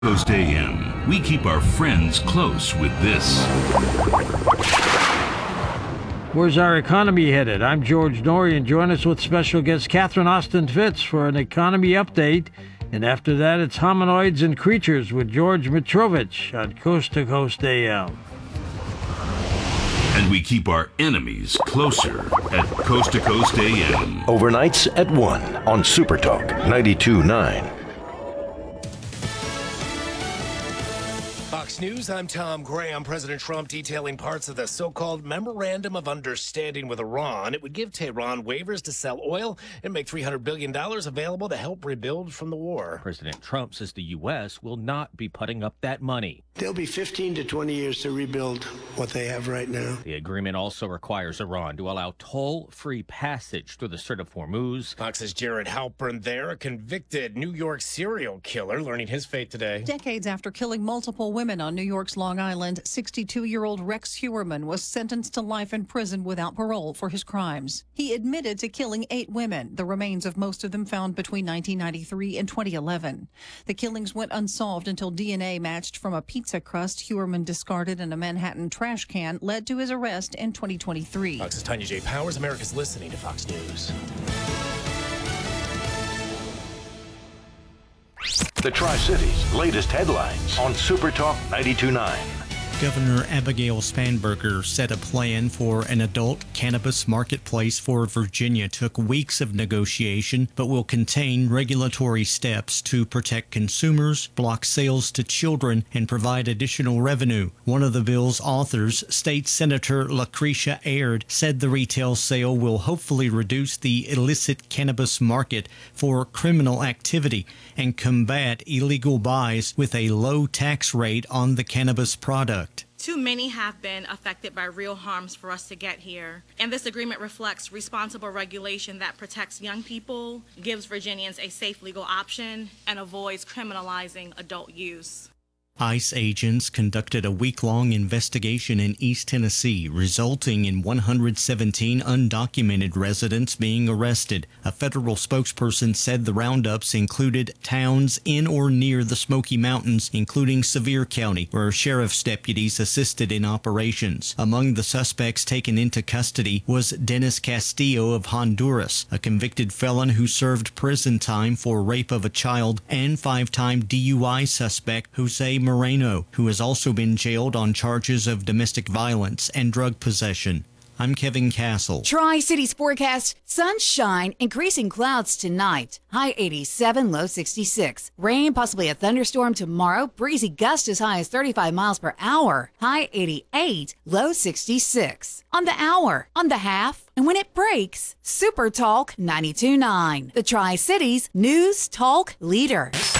Coast AM. We keep our friends close with this. Where's our economy headed? I'm George Norrie, and join us with special guest Catherine Austin Fitz for an economy update. And after that, it's Hominoids and Creatures with George Mitrovich on Coast to Coast AM. And we keep our enemies closer at Coast to Coast AM. Overnights at 1 on Super Talk 92.9. Fox News, I'm Tom Graham. President Trump detailing parts of the so-called Memorandum of Understanding with Iran. It would give Tehran waivers to sell oil and make $300 billion available to help rebuild from the war. President Trump says the U.S. will not be putting up that money. There'll be 15 to 20 years to rebuild what they have right now. The agreement also requires Iran to allow toll-free passage through the Strait of Hormuz. Fox's Jared Halpern there, a convicted New York serial killer, learning his fate today. Decades after killing multiple women on New York's Long Island, 62-year-old Rex Heuermann was sentenced to life in prison without parole for his crimes. He admitted to killing 8 women, the remains of most of them found between 1993 and 2011. The killings went unsolved until DNA matched from a pizza crust Heuermann discarded in a Manhattan trash can led to his arrest in 2023. Fox's Tanya J. Powers, America's listening to Fox News. The Tri-Cities' latest headlines on Super Talk 92.9. Governor Abigail Spanberger said a plan for an adult cannabis marketplace for Virginia took weeks of negotiation, but will contain regulatory steps to protect consumers, block sales to children, and provide additional revenue. One of the bill's authors, State Senator Lucretia Aird, said the retail sale will hopefully reduce the illicit cannabis market for criminal activity and combat illegal buys with a low tax rate on the cannabis product. Too many have been affected by real harms for us to get here. And this agreement reflects responsible regulation that protects young people, gives Virginians a safe legal option, and avoids criminalizing adult use. ICE agents conducted a week-long investigation in East Tennessee, resulting in 117 undocumented residents being arrested. A federal spokesperson said the roundups included towns in or near the Smoky Mountains, including Sevier County, where sheriff's deputies assisted in operations. Among the suspects taken into custody was Dennis Castillo of Honduras, a convicted felon who served prison time for rape of a child, and 5-time DUI suspect Jose Moreno, who has also been jailed on charges of domestic violence and drug possession. I'm Kevin Castle. Tri-Cities forecast: sunshine, increasing clouds tonight. High 87, low 66. Rain, possibly a thunderstorm tomorrow. Breezy gust as high as 35 miles per hour. High 88, low 66. On the hour, on the half, and when it breaks, Super Talk 92.9. The Tri-Cities News Talk Leader.